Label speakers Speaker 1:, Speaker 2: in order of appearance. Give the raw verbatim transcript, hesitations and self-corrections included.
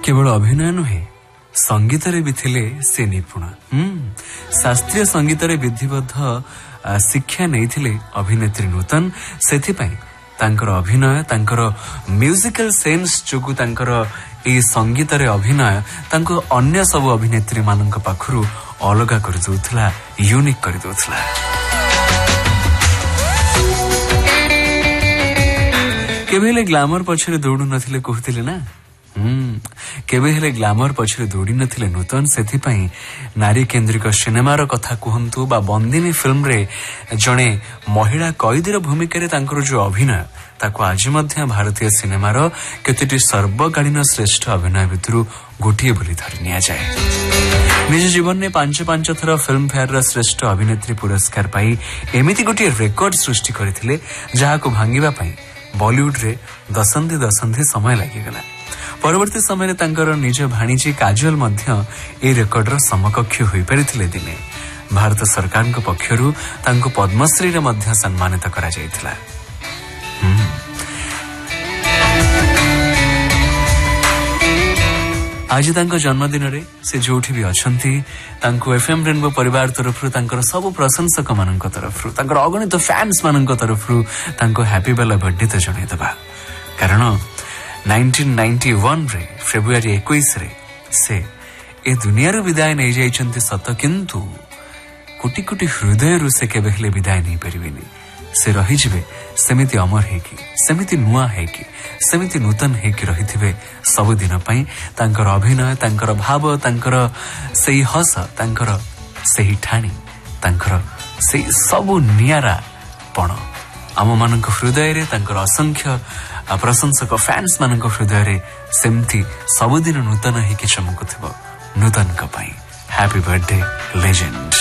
Speaker 1: केवल अभिनय नुहे संगीत रे भी थिले से निपुण। शास्त्रीय संगीत रे विधिबद्ध शिक्षा नहीं थिले अभिनेत्री नूतन। सेथिपई तांकर अभिनय तांकर म्यूजिकल सेंस जोगु तांकर ए संगीत रे अभिनय तांको अन्य सब अभिनेत्री मानक पाखरु अलगा कर दोथला, यूनिक कर दोथला। केबेले ग्लैमर पछरे दौड़ू नथिले कहथिले ना। हम्म केबे हेले ग्लैमर पछरे दौड़ी नथिले नूतन। सेथिपई नारी केंद्रिक सिनेमार कथा कहंतु बा बंदिनी फिल्म रे जणे महिला कैदीर भूमिका रे तांकर जो अभिनय ताको आज मध्य भारतीय सिनेमार केतेटी सर्वकालीन श्रेष्ठ अभिनय भितरु गोटिए बोली धरि निया जाए। निज जीवन में पांच पांच थर फिल्म फेयर श्रेष्ठ अभिनेत्री पुरस्कार पाई एमिति गोटिए रेकर्ड सृष्टि करथिले जहाको भांगिबा पई बॉलीवुड रे दशंधि दशंधि समय लागिगला। परवर्ती समय तांकर निज भाणीजी काजल मध्य ए रेकर्डर समकक्ष होई परिथिले। दिने भारत सरकार को पक्षरु तांको पद्मश्री रे मध्य सम्मानित करा जायथिला। आज तांको जन्मदिन रे से जोठी भी अछंती तांको एफएम रेनबो परिवार तरफ तांकर सब प्रशंसक मानक तरफ तांकर अगणित फैंस मानक तरफ तांको हैप्पी बेला बर्थडे तो जणाई दबा। कारण नाइंटीन नाइंटी वन रे फेब्रुआरी इक्कीस रे से ए दुनिया रो विदाय नहीं जाइछंती सत, किंतु कोटी कोटी हृदय रु से केबे हेले विदाय नहीं परिबेनी। से रही जिवे सेमिति अमर हेकी, सेमिति नुआ हेकी, सेमिति नूतन हेकी रहिथिबे सब दिन पई। तांकर अभिनय तांकर भाव तांकर सेही हस तांकर सेही ठाणी तांकर सेही सब नियारा पण आम मानक हृदय रे तांकर असंख्य प्रशंसक फैंस मानक हृदय रे सेमती सबुदिन नूतन हेकी चमकुथिबो। नूतन का पई हैप्पी बर्थडे लेजेंड।